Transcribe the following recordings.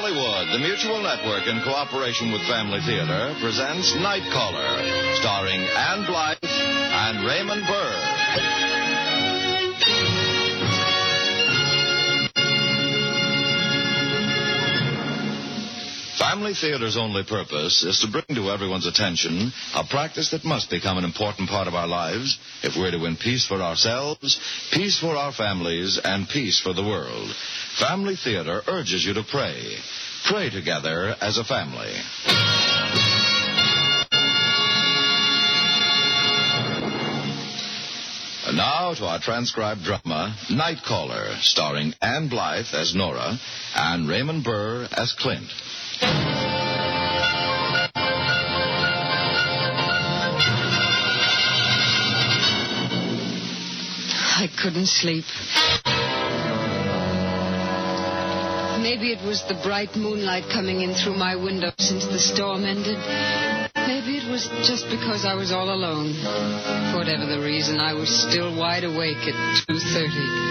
Hollywood, the Mutual Network, in cooperation with Family Theater, presents Night Caller, starring Ann Blythe and Raymond Burr. Family Theater's only purpose is to bring to everyone's attention a practice that must become an important part of our lives if we're to win peace for ourselves, peace for our families, and peace for the world. Family Theater urges you to pray. Pray together as a family. And now to our transcribed drama, Night Caller, starring Ann Blythe as Nora and Raymond Burr as Clint. I couldn't sleep. Maybe it was the bright moonlight coming in through my window since the storm ended. Maybe it was just because I was all alone. For whatever the reason, I was still wide awake at 2:30.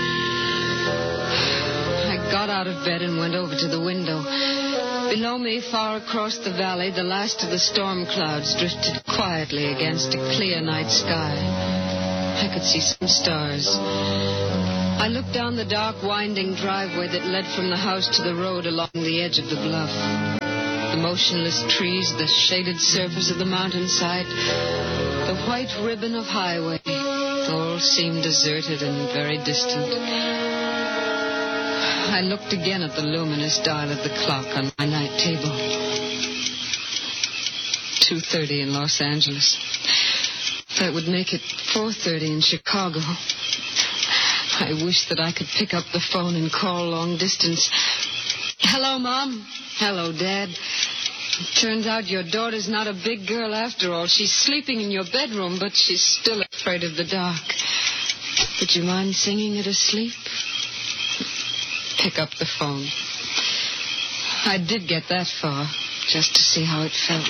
I got out of bed and went over to the window. Below me, far across the valley, the last of the storm clouds drifted quietly against a clear night sky. I could see some stars. I looked down the dark, winding driveway that led from the house to the road along the edge of the bluff. The motionless trees, the shaded surface of the mountainside, the white ribbon of highway, all seemed deserted and very distant. I looked again at the luminous dial of the clock on my night table. 2:30 in Los Angeles. That would make it 4:30 in Chicago. I wish that I could pick up the phone and call long distance. Hello, Mom. Hello, Dad. Turns out your daughter's not a big girl after all. She's sleeping in your bedroom, but she's still afraid of the dark. Would you mind singing her to sleep? Pick up the phone. I did get that far, just to see how it felt.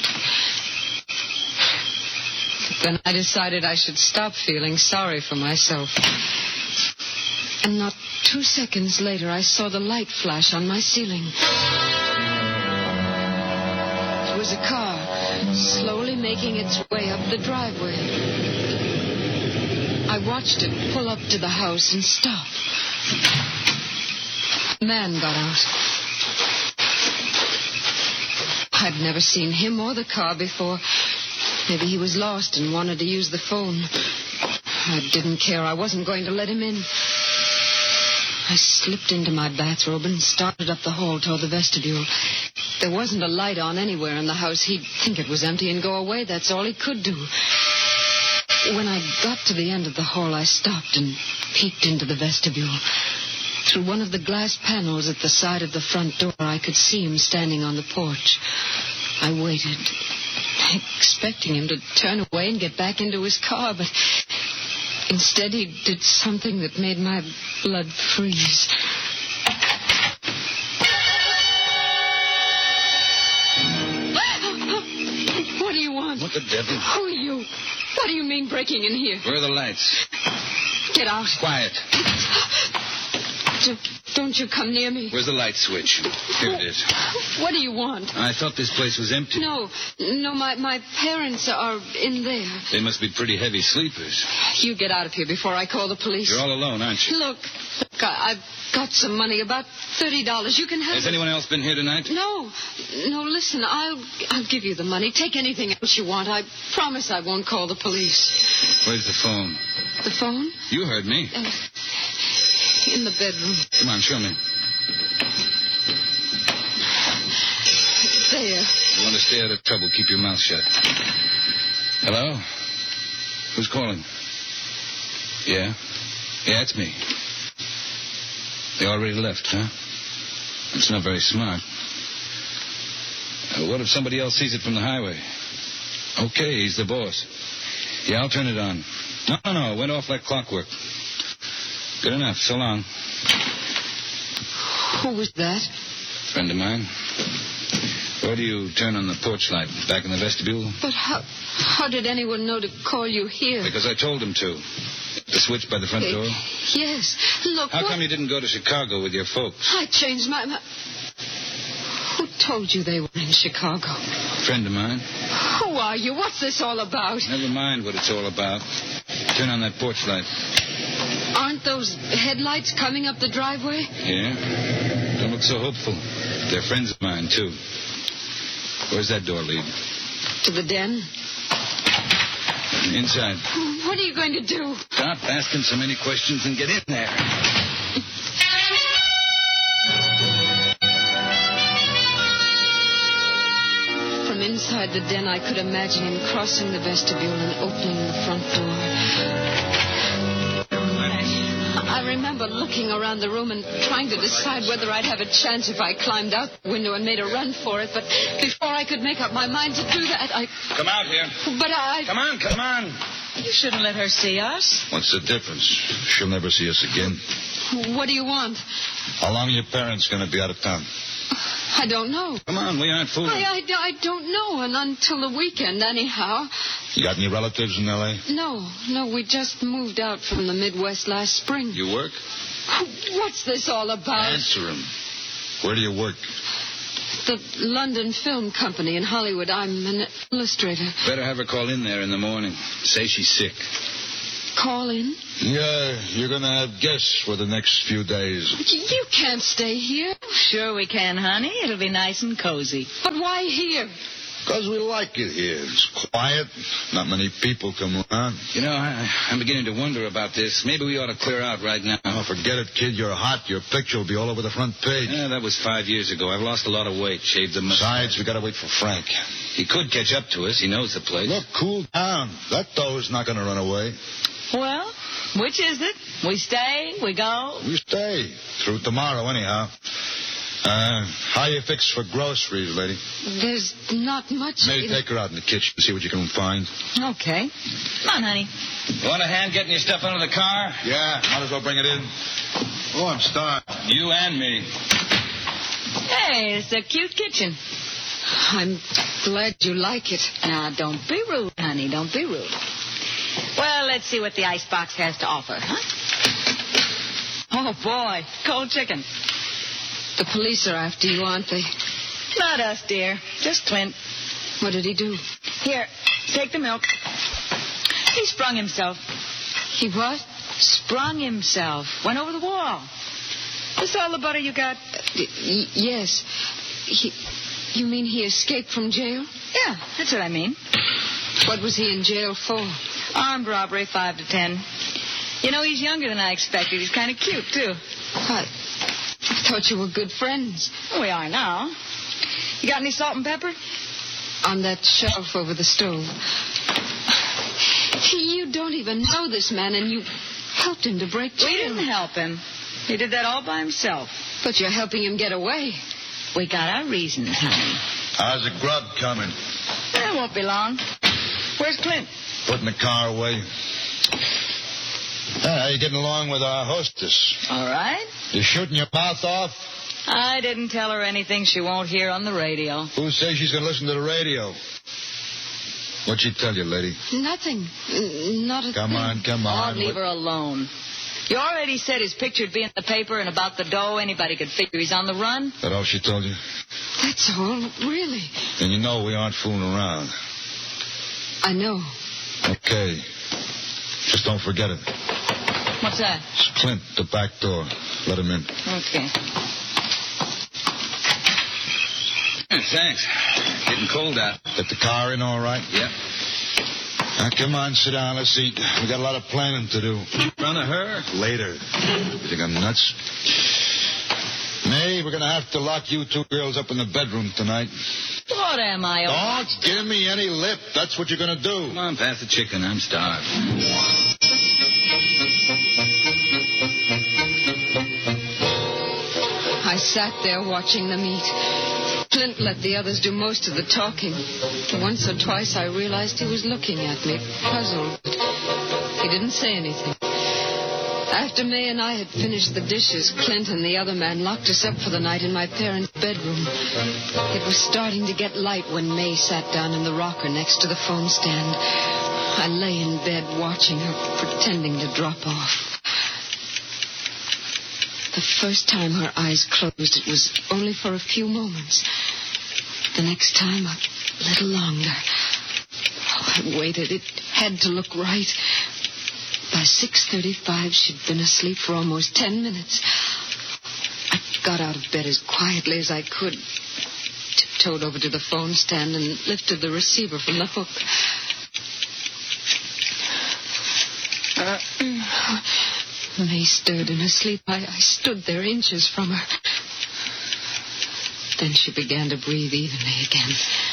But then I decided I should stop feeling sorry for myself. And not 2 seconds later, I saw the light flash on my ceiling. It was a car, slowly making its way up the driveway. I watched it pull up to the house and stop. A man got out. I'd never seen him or the car before. Maybe he was lost and wanted to use the phone. I didn't care. I wasn't going to let him in. I slipped into my bathrobe and started up the hall toward the vestibule. There wasn't a light on anywhere in the house. He'd think it was empty and go away. That's all he could do. When I got to the end of the hall, I stopped and peeked into the vestibule. Through one of the glass panels at the side of the front door, I could see him standing on the porch. I waited, expecting him to turn away and get back into his car, but instead he did something that made my blood freeze. What do you want? What the devil? Who are you? What do you mean breaking in here? Where are the lights? Get out. Quiet. Don't you come near me. Where's the light switch? Here it is. What do you want? I thought this place was empty. No, my parents are in there. They must be pretty heavy sleepers. You get out of here before I call the police. You're all alone, aren't you? Look, I've got some money, about $30. You can have Has it. anyone else been here tonight? No, listen, I'll give you the money. Take anything else you want. I promise I won't call the police. Where's the phone? The phone? You heard me. In the bedroom. Come on, show me. There. You want to stay out of trouble, keep your mouth shut. Hello? Who's calling? Yeah? Yeah, it's me. They already left, huh? It's not very smart. What if somebody else sees it from the highway? Okay, he's the boss. Yeah, I'll turn it on. No, it went off like clockwork. Good enough. So long. Who was that? Friend of mine. Where do you turn on the porch light? Back in the vestibule? But how did anyone know to call you here? Because I told him to. The switch by the front door? Yes. Look, How come you didn't go to Chicago with your folks? I changed my... Who told you they were in Chicago? A friend of mine. Who are you? What's this all about? Never mind what it's all about. Turn on that porch light. Aren't those headlights coming up the driveway? Yeah? Don't look so hopeful. They're friends of mine, too. Where's that door lead? To the den. Inside. What are you going to do? Stop asking so many questions and get in there. From inside the den, I could imagine him crossing the vestibule and opening the front door. I remember looking around the room and trying to decide whether I'd have a chance if I climbed out the window and made a run for it. But before I could make up my mind to do that, Come out here. But I... Come on. You shouldn't let her see us. What's the difference? She'll never see us again. What do you want? How long are your parents going to be out of town? I don't know. Come on, we aren't fooling. I don't know, and until the weekend, anyhow. You got any relatives in L.A.? No, we just moved out from the Midwest last spring. You work? What's this all about? Answer him. Where do you work? The London Film Company in Hollywood. I'm an illustrator. Better have her call in there in the morning. Say she's sick. Call in? Yeah, you're going to have guests for the next few days. You can't stay here. Sure we can, honey. It'll be nice and cozy. But why here? Because we like it here. It's quiet. Not many people come around. You know, I'm beginning to wonder about this. Maybe we ought to clear out right now. Oh, forget it, kid. You're hot. Your picture will be all over the front page. Yeah, that was 5 years ago. I've lost a lot of weight. Shaved the mustache. Besides, we got to wait for Frank. He could catch up to us. He knows the place. Look, cool down. That doe's not going to run away. Well, which is it? We stay, we go? We stay. Through tomorrow, anyhow. How you fixed for groceries, lady? There's not much. Maybe take her out in the kitchen and see what you can find. Okay. Come on, honey. You want a hand getting your stuff under the car? Yeah, might as well bring it in. Oh, I'm starved. You and me. Hey, it's a cute kitchen. I'm glad you like it. Now, don't be rude, honey. Don't be rude. Well, let's see what the icebox has to offer, huh? Oh, boy. Cold chicken. The police are after you, aren't they? Not us, dear. Just Clint. What did he do? Here, take the milk. He sprung himself. He what? Sprung himself. Went over the wall. This all the butter you got? Yes. You mean he escaped from jail? Yeah, that's what I mean. What was he in jail for? Armed robbery, 5 to 10. You know, he's younger than I expected. He's kind of cute, too. I thought you were good friends. We are now. You got any salt and pepper? On that shelf over the stove. You don't even know this man, and you helped him to break jail. We didn't help him. He did that all by himself. But you're helping him get away. We got our reasons, honey. How's the grub coming? It won't be long. Where's Clint? Putting the car away. How you getting along with our hostess? All right. You shooting your mouth off? I didn't tell her anything she won't hear on the radio. Who says she's going to listen to the radio? What'd she tell you, lady? Nothing. Not a Come thing. on. I'll leave her alone. You already said his picture'd be in the paper and about the dough. Anybody could figure he's on the run. That all she told you? That's all, really. Then you know we aren't fooling around. I know. Okay. Just don't forget it. What's that? It's Clint, the back door. Let him in. Okay. Thanks. Getting cold out. Get the car in all right? Yep. Now, come on, sit down. Let's eat. We got a lot of planning to do. In front of her? Later. You think I'm nuts? May, we're going to have to lock you two girls up in the bedroom tonight. What am I? Don't give me any lip. That's what you're going to do. Come on, pass the chicken. I'm starved. I sat there watching the meat. Clint let the others do most of the talking. Once or twice I realized he was looking at me, puzzled. He didn't say anything. After May and I had finished the dishes, Clint and the other man locked us up for the night in my parents' bedroom. It was starting to get light when May sat down in the rocker next to the phone stand. I lay in bed watching her, pretending to drop off. The first time her eyes closed, it was only for a few moments. The next time, a little longer. Oh, I waited. It had to look right. By 6:35, she'd been asleep for almost 10 minutes. I got out of bed as quietly as I could, tiptoed over to the phone stand and lifted the receiver from the hook. May stirred in her sleep. I stood there inches from her. Then she began to breathe evenly again.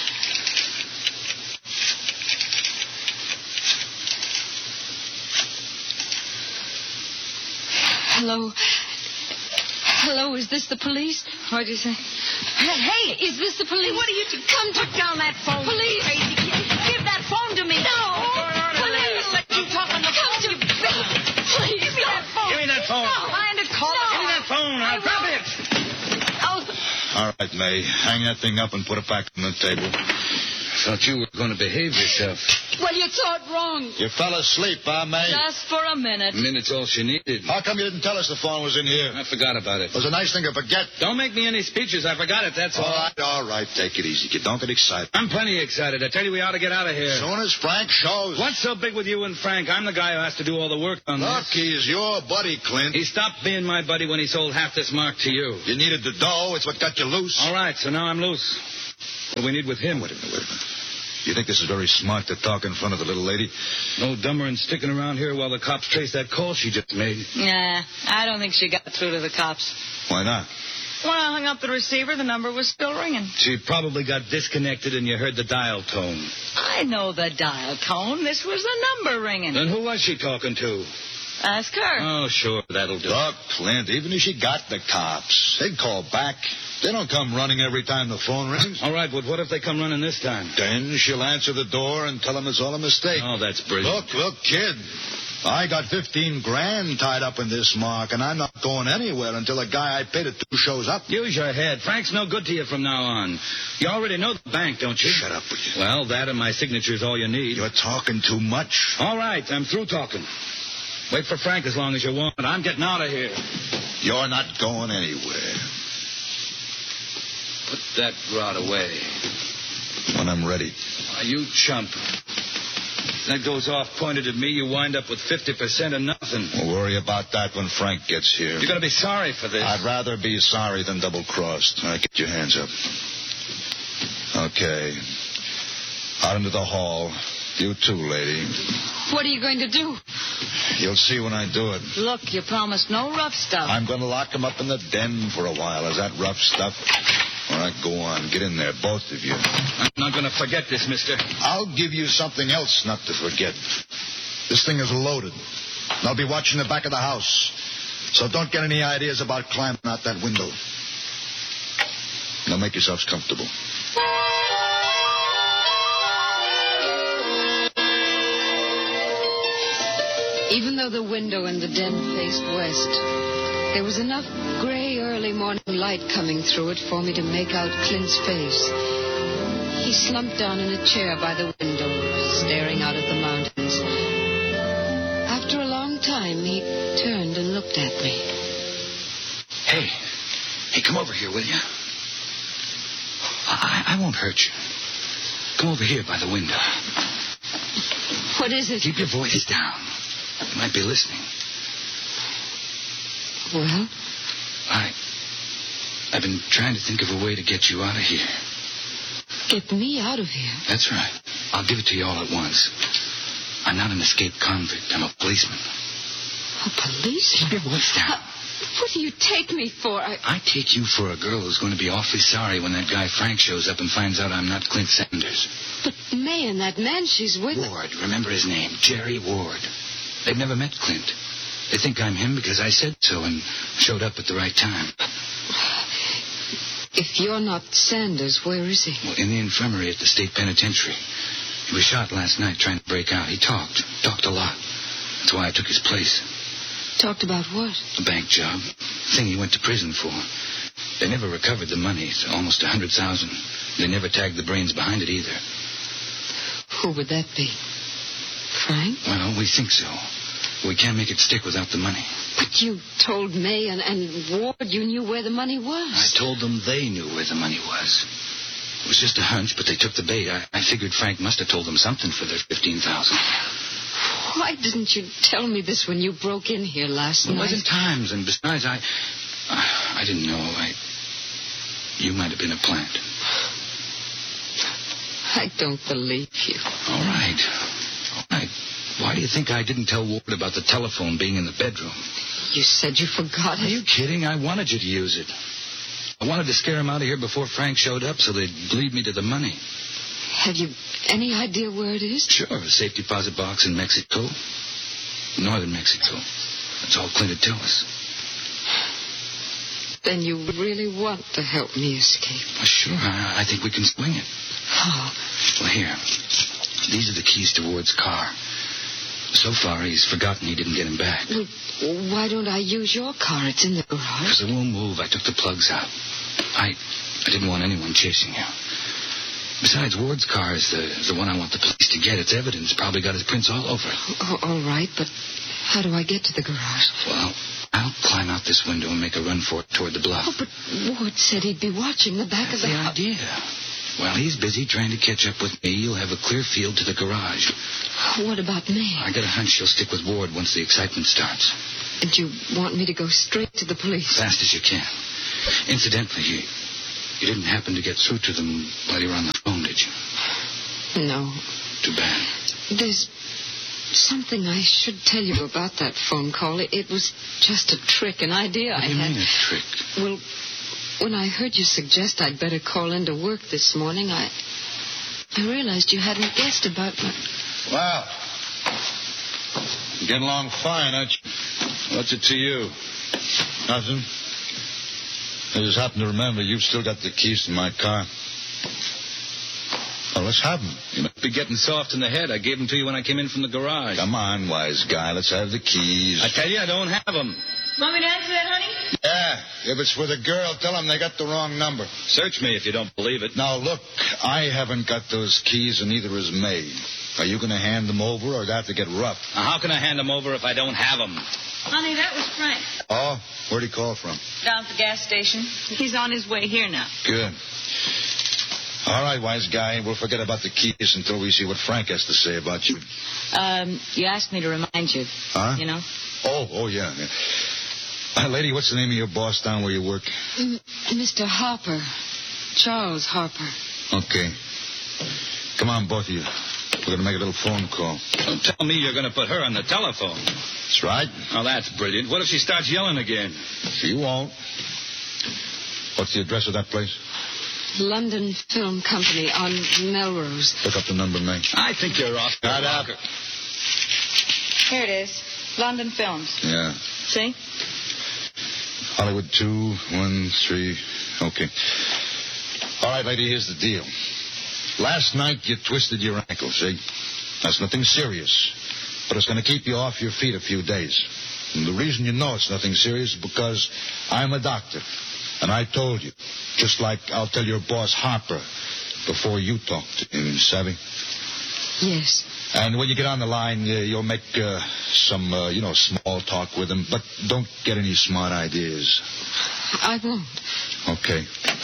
Hello? Hello, is this the police? What'd you say? Hey, is this the police? What are you... Come put down that phone. Police! Crazy kid. Give that phone to me. No! Police! Let you talk on the phone, you Please, give me that phone. Give me that phone. No, I had to call it. Give me that phone. I'll drop it. All right, May. Hang that thing up and put it back on the table. Thought you were going to behave yourself. Well, you thought wrong. You fell asleep, May? Just for a minute. A minute's all she needed. How come you didn't tell us the phone was in here? I forgot about it. It was a nice thing to forget. Don't make me any speeches. I forgot it, that's all. All right. Take it easy, kid. Don't get excited. I'm plenty excited. I tell you, we ought to get out of here. As soon as Frank shows. What's so big with you and Frank? I'm the guy who has to do all the work on Look, this. he's your buddy, Clint. He stopped being my buddy when he sold half this mark to you. You needed the dough. It's what got you loose. All right, so now I'm loose. What do we need with him? Wait a minute. You think this is very smart to talk in front of the little lady? No dumber than sticking around here while the cops trace that call she just made. Nah, I don't think she got through to the cops. Why not? When I hung up the receiver, the number was still ringing. She probably got disconnected and you heard the dial tone. I know the dial tone. This was the number ringing. Then who was she talking to? Ask her. Oh, sure, that'll do. Look, Clint, even if she got the cops, they'd call back. They don't come running every time the phone rings. All right, but what if they come running this time? Then she'll answer the door and tell them it's all a mistake. Oh, that's brilliant. Look, kid. I got $15,000 tied up in this mark, and I'm not going anywhere until the guy I paid it to shows up. Use your head. Frank's no good to you from now on. You already know the bank, don't you? Shut up with you. Well, that and my signature's all you need. You're talking too much. All right, I'm through talking. Wait for Frank as long as you want. I'm getting out of here. You're not going anywhere. Put that rod away. When I'm ready. You chump. That goes off pointed at me, you wind up with 50% of nothing. We'll worry about that when Frank gets here. You're going to be sorry for this. I'd rather be sorry than double-crossed. All right, get your hands up. Okay. Out into the hall. You too, lady. What are you going to do? You'll see when I do it. Look, you promised no rough stuff. I'm going to lock him up in the den for a while. Is that rough stuff? All right, go on. Get in there, both of you. I'm not going to forget this, mister. I'll give you something else not to forget. This thing is loaded. And I'll be watching the back of the house. So don't get any ideas about climbing out that window. Now make yourselves comfortable. Even though the window in the den faced west, there was enough gray early morning light coming through it for me to make out Clint's face. He slumped down in a chair by the window, staring out at the mountains. After a long time, he turned and looked at me. Hey, come over here, will you? I won't hurt you. Come over here by the window. What is it? Keep your voice down. You might be listening. Well? I've been trying to think of a way to get you out of here. Get me out of here? That's right. I'll give it to you all at once. I'm not an escaped convict. I'm a policeman. A policeman? Keep your voice down. What do you take me for? I take you for a girl who's going to be awfully sorry when that guy Frank shows up and finds out I'm not Clint Sanders. But May and that man she's with... Ward. Remember his name. Jerry Ward. They've never met Clint. They think I'm him because I said so and showed up at the right time. If you're not Sanders, where is he? Well, in the infirmary at the state penitentiary. He was shot last night trying to break out. He talked a lot. That's why I took his place. Talked about what? A bank job. Thing he went to prison for. They never recovered the money. It's almost $100,000. They never tagged the brains behind it either. Who would that be? Frank? Well, we think so. We can't make it stick without the money. But you told May and Ward you knew where the money was. I told them they knew where the money was. It was just a hunch, but they took the bait. I figured Frank must have told them something for their $15,000. Why didn't you tell me this when you broke in here last night? It wasn't times, and besides, I didn't know. You might have been a plant. I don't believe you. All right. Why do you think I didn't tell Ward about the telephone being in the bedroom? You said you forgot it. Are you kidding? I wanted you to use it. I wanted to scare him out of here before Frank showed up so they'd lead me to the money. Have you any idea where it is? Sure, a safe deposit box in Mexico. Northern Mexico. That's all Clint had told us. Then you really want to help me escape? Well, sure, I think we can swing it. How? Well, here. These are the keys to Ward's car. So far, he's forgotten he didn't get him back. Well, why don't I use your car? It's in the garage. Because it won't move. I took the plugs out. I didn't want anyone chasing you. Besides, Ward's car is the one I want the police to get. It's evidence. Probably got his prints all over it. Oh, all right, but how do I get to the garage? Well, I'll climb out this window and make a run for it toward the bluff. Oh, but Ward said he'd be watching the back of the house. Idea. While he's busy trying to catch up with me, you'll have a clear field to the garage. What about me? I got a hunch she'll stick with Ward once the excitement starts. And you want me to go straight to the police? Fast as you can. Incidentally, you didn't happen to get through to them while you were on the phone, did you? No. Too bad. There's something I should tell you about that phone call. It was just a trick, an idea I had. What do you mean a trick? Well, when I heard you suggest I'd better call into work this morning, I realized you hadn't guessed about my... Well, you're getting along fine, aren't you? What's it to you? Nothing. I just happen to remember you've still got the keys to my car. Well, let's have them. You must be getting soft in the head. I gave them to you when I came in from the garage. Come on, wise guy. Let's have the keys. I tell you, I don't have them. Want me to answer that, honey? Yeah, if it's for the girl, tell them they got the wrong number. Search me if you don't believe it. Now, look, I haven't got those keys, and neither has May. Are you going to hand them over, or do I have to get rough? Now, how can I hand them over if I don't have them? Honey, that was Frank. Oh, where'd he call from? Down at the gas station. He's on his way here now. Good. All right, wise guy, we'll forget about the keys until we see what Frank has to say about you. You asked me to remind you. Huh? You know? Oh, yeah. Lady, what's the name of your boss down where you work? Mr. Harper. Charles Harper. Okay. Come on, both of you. We're going to make a little phone call. Don't tell me you're going to put her on the telephone. That's right. Oh, that's brilliant. What if she starts yelling again? She won't. What's the address of that place? London Film Company on Melrose. Look up the number, May. I think you're off. Shut up. Here it is. London Films. Yeah. See? Hollywood 213. Okay. All right, lady, here's the deal. Last night you twisted your ankle, see? That's nothing serious. But it's going to keep you off your feet a few days. And the reason you know it's nothing serious is because I'm a doctor. And I told you. Just like I'll tell your boss, Harper, before you talk to him, savvy? Yes. And when you get on the line, you'll make some small talk with him. But don't get any smart ideas. I won't. Okay.